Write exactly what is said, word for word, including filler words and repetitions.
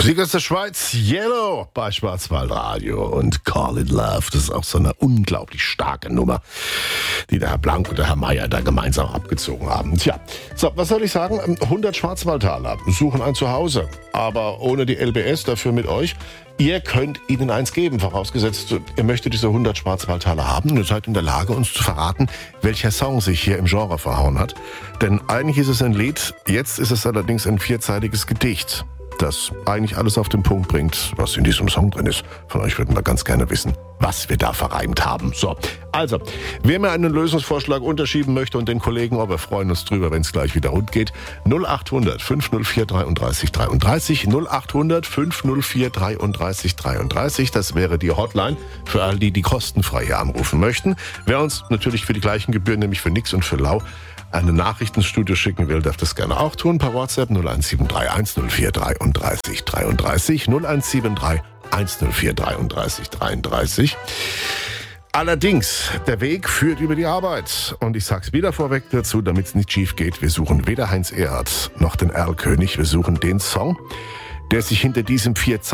Musik aus der Schweiz, Yellow bei Schwarzwaldradio und Call It Love. Das ist auch so eine unglaublich starke Nummer, die der Herr Blank und der Herr Meier da gemeinsam abgezogen haben. Tja, so, was soll ich sagen? hundert Schwarzwaldtaler suchen ein Zuhause, aber ohne die L B S, dafür mit euch. Ihr könnt ihnen eins geben, vorausgesetzt, ihr möchtet diese hundert Schwarzwaldtaler haben und ihr seid in der Lage, uns zu verraten, welcher Song sich hier im Genre verhauen hat. Denn eigentlich ist es ein Lied, jetzt ist es allerdings ein vierzeiliges Gedicht, das eigentlich alles auf den Punkt bringt, was in diesem Song drin ist. Von euch würden wir ganz gerne wissen, was wir da verreimt haben. So, also, wer mir einen Lösungsvorschlag unterschieben möchte und den Kollegen, aber wir freuen uns drüber, wenn es gleich wieder rund geht, null acht hundert fünf null vier dreiunddreißig dreiunddreißig, null acht hundert fünf null vier dreiunddreißig dreiunddreißig, das wäre die Hotline für all die, die kostenfrei hier anrufen möchten. Wer uns natürlich für die gleichen Gebühren, nämlich für Nix und für Lau, eine Nachricht ins Studio schicken will, darf das gerne auch tun. Per WhatsApp null eins sieben drei eins null vier dreiunddreißig dreiunddreißig, null eins sieben drei eins null vier dreiunddreißig dreiunddreißig. Allerdings, der Weg führt über die Arbeit. Und ich sag's wieder vorweg dazu, damit es nicht schief geht. Wir suchen weder Heinz Erhardt noch den Erlkönig. Wir suchen den Song, der sich hinter diesem vier